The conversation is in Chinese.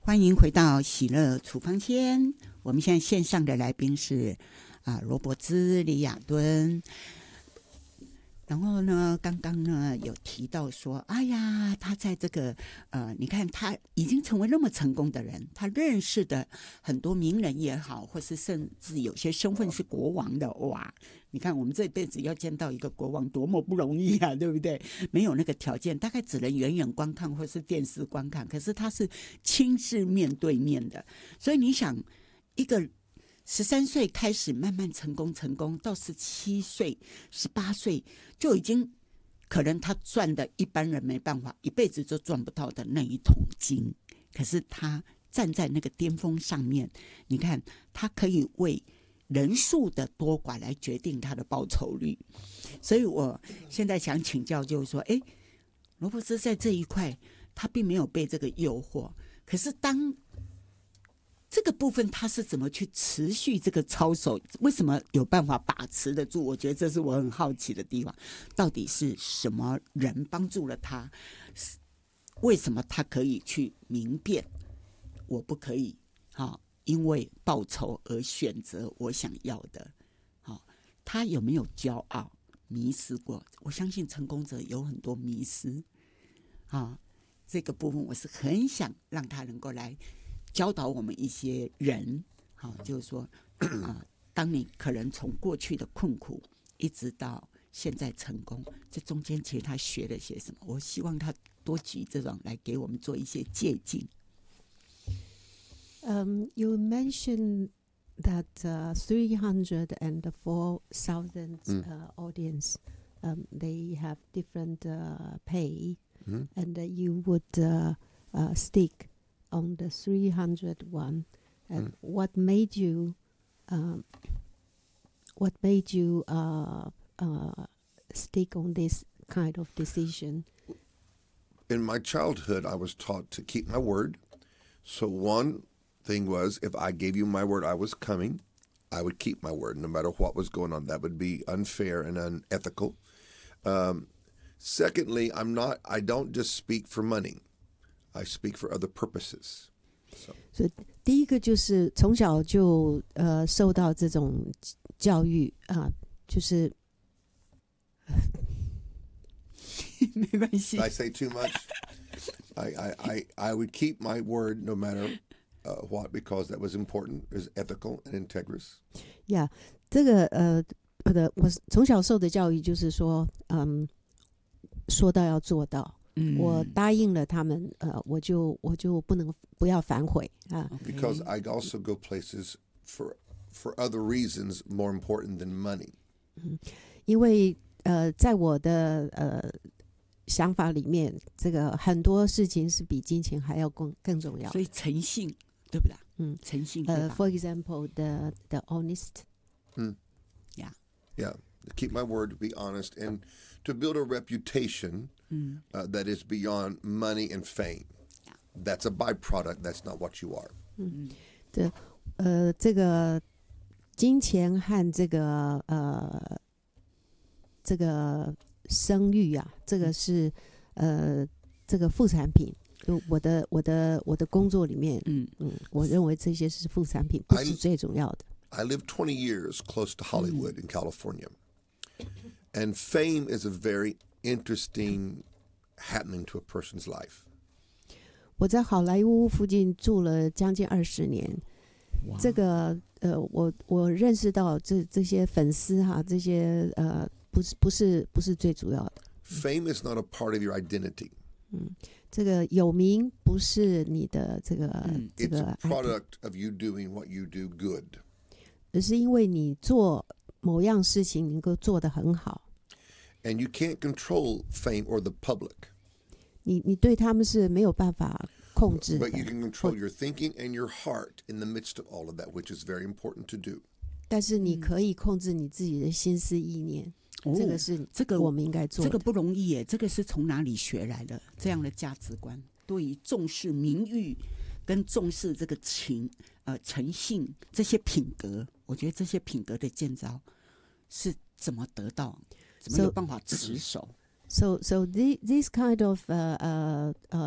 欢迎回到喜乐处方间。我们现在线上的来宾是罗伯兹李亚敦。然后呢，刚刚呢有提到说，哎呀，他在这个你看他已经成为那么成功的人，他认识的很多名人也好，或是甚至有些身份是国王的，哇！你看我们这辈子要见到一个国王多么不容易啊，对不对？没有那个条件，大概只能远远观看或是电视观看，可是他是亲自面对面的。所以你想，一个13岁开始慢慢成功到17岁18岁就已经可能他赚的一般人没办法一辈子就赚不到的那一桶金，可是他站在那个巅峰上面，你看他可以为人数的多寡来决定他的报酬率。所以我现在想请教，就是说罗伯斯在这一块他并没有被这个诱惑，可是当这个部分他是怎么去持续这个操守？为什么有办法把持得住？我觉得这是我很好奇的地方。到底是什么人帮助了他？为什么他可以去明辨我不可以因为报酬而选择我想要的？他有没有骄傲迷失过？我相信成功者有很多迷失这个部分我是很想让他能够来教导我们一些人，就是说当你可能从过去的困苦一直到现在成功，这中间其实他学了些什么？我希望他多举这种来给我们做一些借鉴。 You mentioned that 300 and 4,000 audience, they have different pay, and you would stick on the 300 one. And what made you stick on this kind of decision? In my childhood, I was taught to keep my word. So one thing was, if I gave you my word I was coming, I would keep my word no matter what was going on. That would be unfair and unethical. Secondly, I don't just speak for money. I speak for other purposes. 所以第一个就是从小就受到这种教育就是没关系。 Did I say too much? I would keep my word no matter what, because that was important, is ethical and integrous. Yeah, 这个我从小受的教育就是说说到要做到。我答应了他们，我就不要反悔 Because I also go places for other reasons more important than money. 因为在我的想法里面，这个很多事情是比金钱还要更重要。 所以诚信，对不对？诚信。 For example, the honest. Yeah. To keep my word, to be honest, and to build a reputation that is beyond money and fame. That's a byproduct. That's not what you are. 这个金钱和这个声誉这个是这个副产品。就我的工作里面，我认为这些是副产品，不是最重要的。 I lived 20 years close to Hollywood in California. And fame is a very interesting happening to a person's life. 我在好莱坞附近住了将近20年。这个我认识到这些粉丝这些不是最主要的。 Fame is not a part of your identity. 这个有名不是你的这个 It's a product of you doing what you do good. 而是因为你做某样事情能够做得很好。 And you can't control fame or the public. 你对他们是没有办法控制的。 But you can control your thinking and your heart in the midst of all of that, which is very important to do. 但是你可以控制你自己的心思意念。这个是我们应该做的。 这个不容易耶，这个是从哪里学来的？这样的价值观，对于重视名誉跟重视这个诚信这些品格，我觉得这些品格的建造是怎么得到？怎么有办法持守？ So this kind of